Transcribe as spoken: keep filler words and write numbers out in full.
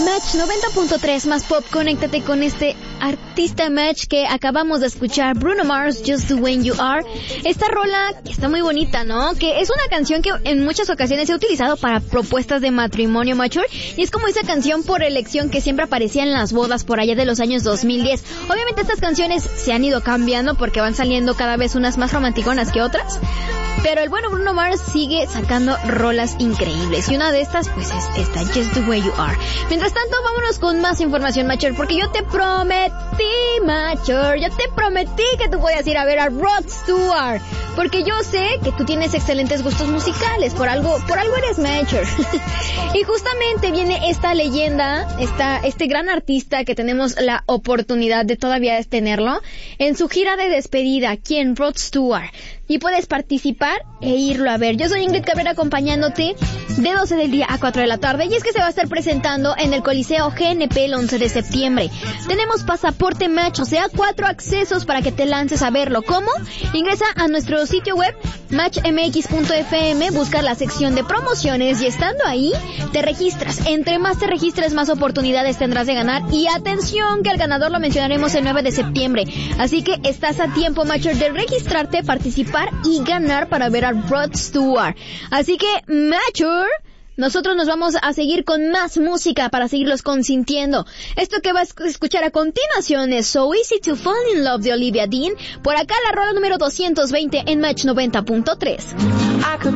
Match noventa punto tres más pop, conéctate con este artista Match que acabamos de escuchar, Bruno Mars, Just the Way You Are. Esta rola que está muy bonita, ¿no? Que es una canción que en muchas ocasiones se ha utilizado para propuestas de matrimonio mature, y es como esa canción por elección que siempre aparecía en las bodas por allá de los años dos mil diez. Obviamente estas canciones se han ido cambiando porque van saliendo cada vez unas más romanticonas que otras, pero el bueno Bruno Mars sigue sacando rolas increíbles, y una de estas pues es esta, Just the Way You Are. Mientras tanto, vámonos con más información mature, porque yo te prometí, mature, yo te prometí que tú podías ir a ver a Rod Stewart, porque yo sé que tú tienes excelentes gustos musicales, por algo, por algo eres mature. Y justamente viene esta leyenda, esta, este gran artista que tenemos la oportunidad de todavía tenerlo en su gira de despedida, quien Rod Stewart. Y puedes participar e irlo a ver. Yo soy Ingrid Cabrera acompañándote de doce del día a cuatro de la tarde, y es que se va a estar presentando en el Coliseo G N P el once de septiembre. Tenemos pasaporte match, o sea, cuatro accesos para que te lances a verlo. ¿Cómo? Ingresa a nuestro sitio web match m x punto f m, busca la sección de promociones y estando ahí te registras. Entre más te registres, más oportunidades tendrás de ganar, y atención que el ganador lo mencionaremos el nueve de septiembre. Así que estás a tiempo, mature, de registrarte, participar y ganar para ver a Rod Stewart. Así que, mature, nosotros nos vamos a seguir con más música para seguirlos consintiendo. Esto que vas a escuchar a continuación es So Easy to Fall in Love de Olivia Dean. Por acá la rola número doscientos veinte en Match noventa punto tres.